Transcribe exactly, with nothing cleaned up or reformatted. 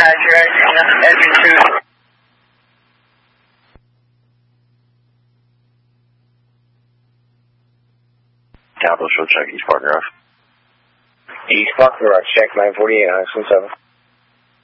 Roger, engine two. Capital, show check, East Park Garage. East Park Garage, check nine forty-eight, nine seven seven.